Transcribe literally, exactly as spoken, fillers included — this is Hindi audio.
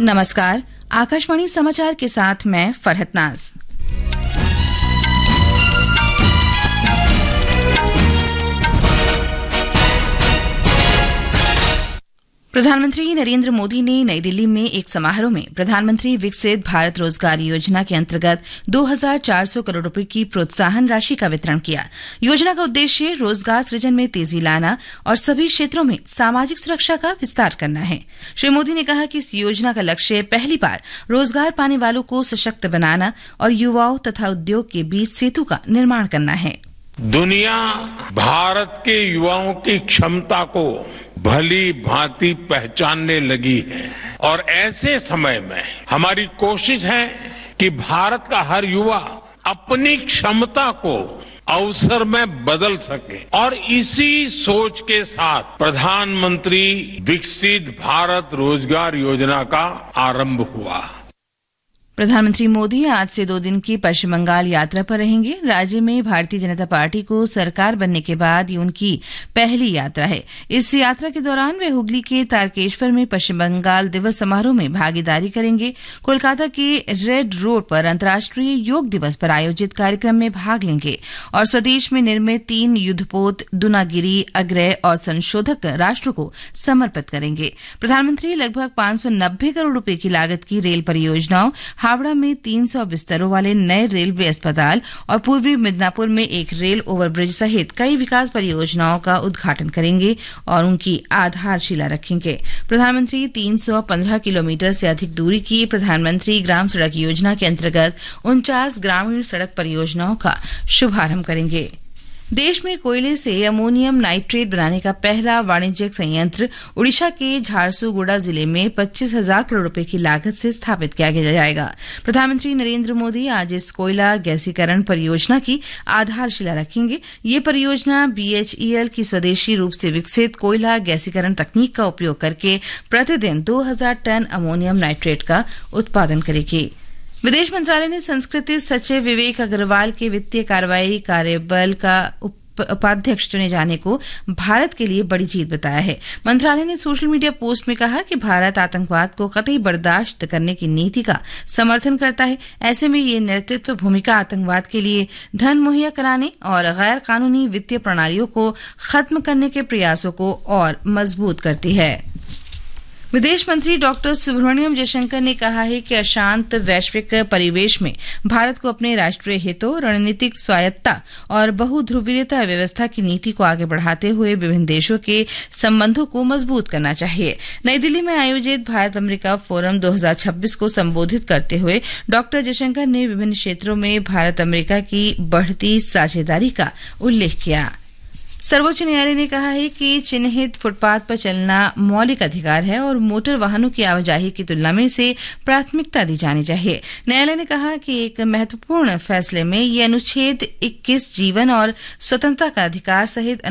नमस्कार, आकाशवाणी समाचार के साथ मैं फरहत नाज। प्रधानमंत्री नरेंद्र मोदी ने नई दिल्ली में एक समारोह में प्रधानमंत्री विकसित भारत रोजगार योजना के अंतर्गत दो हज़ार चार सौ करोड़ रुपए की प्रोत्साहन राशि का वितरण किया। योजना का उद्देश्य रोजगार सृजन में तेजी लाना और सभी क्षेत्रों में सामाजिक सुरक्षा का विस्तार करना है। श्री मोदी ने कहा कि इस योजना का लक्ष्य पहली बार रोजगार पाने वालों को सशक्त बनाना और युवाओं तथा उद्योग के बीच सेतु का निर्माण करना है। दुनिया भारत के युवाओं की क्षमता को भली भांति पहचानने लगी है और ऐसे समय में हमारी कोशिश है कि भारत का हर युवा अपनी क्षमता को अवसर में बदल सके और इसी सोच के साथ प्रधानमंत्री विकसित भारत रोजगार योजना का आरंभ हुआ। प्रधानमंत्री मोदी आज से दो दिन की पश्चिम बंगाल यात्रा पर रहेंगे। राज्य में भारतीय जनता पार्टी को सरकार बनने के बाद ये उनकी पहली यात्रा है। इस यात्रा के दौरान वे हुगली के तारकेश्वर में पश्चिम बंगाल दिवस समारोह में भागीदारी करेंगे। कोलकाता के रेड रोड पर अंतर्राष्ट्रीय योग दिवस पर आयोजित कार्यक्रम में भाग लेंगे और स्वदेश में निर्मित तीन युद्धपोत दुनागिरी, अग्रय और संशोधक राष्ट्र को समर्पित करेंगे। प्रधानमंत्री लगभग पांच सौ नब्बे करोड़ रुपए की लागत की रेल परियोजनाओं, हावड़ा में तीन सौ बिस्तरों वाले नए रेलवे अस्पताल और पूर्वी मिदनापुर में एक रेल ओवरब्रिज सहित कई विकास परियोजनाओं का उद्घाटन करेंगे और उनकी आधारशिला रखेंगे। प्रधानमंत्री तीन सौ पंद्रह किलोमीटर से अधिक दूरी की प्रधानमंत्री ग्राम सड़क योजना के अंतर्गत उनचास ग्रामीण सड़क परियोजनाओं का शुभारंभ करेंगे। देश में कोयले से अमोनियम नाइट्रेट बनाने का पहला वाणिज्यिक संयंत्र ओडिशा के झारसुगुड़ा जिले में पच्चीस हजार करोड़ रुपए की लागत से स्थापित किया जाएगा। प्रधानमंत्री नरेंद्र मोदी आज इस कोयला गैसीकरण परियोजना की आधारशिला रखेंगे। ये परियोजना बीएचईएल की स्वदेशी रूप से विकसित कोयला गैसीकरण तकनीक का उपयोग करके प्रतिदिन दो हजार टन अमोनियम नाइट्रेट का उत्पादन करेगी। विदेश मंत्रालय ने संस्कृति सचिव विवेक अग्रवाल के वित्तीय कार्रवाई कार्यबल का उपाध्यक्ष चुने जाने को भारत के लिए बड़ी जीत बताया है। मंत्रालय ने सोशल मीडिया पोस्ट में कहा कि भारत आतंकवाद को कतई बर्दाश्त करने की नीति का समर्थन करता है। ऐसे में ये नेतृत्व भूमिका आतंकवाद के लिए धन मुहैया कराने और गैर कानूनी वित्तीय प्रणालियों को खत्म करने के प्रयासों को और मजबूत करती है। विदेश मंत्री डॉक्टर सुब्रमण्यम जयशंकर ने कहा है कि अशांत वैश्विक परिवेश में भारत को अपने राष्ट्रीय हितों, रणनीतिक स्वायत्तता और बहुध्रुवीयता व्यवस्था की नीति को आगे बढ़ाते हुए विभिन्न देशों के संबंधों को मजबूत करना चाहिए। नई दिल्ली में आयोजित भारत अमेरिका फोरम दो हज़ार छब्बीस को संबोधित करते हुए डॉक्टर जयशंकर ने विभिन्न क्षेत्रों में भारत अमेरिका की बढ़ती साझेदारी का उल्लेख किया। सर्वोच्च न्यायालय ने कहा है कि चिन्हित फुटपाथ पर चलना मौलिक अधिकार है और मोटर वाहनों की आवाजाही की तुलना में इसे प्राथमिकता दी जानी चाहिए। न्यायालय ने कहा कि एक महत्वपूर्ण फैसले में ये अनुच्छेद इक्कीस जीवन और स्वतंत्रता का अधिकार सहित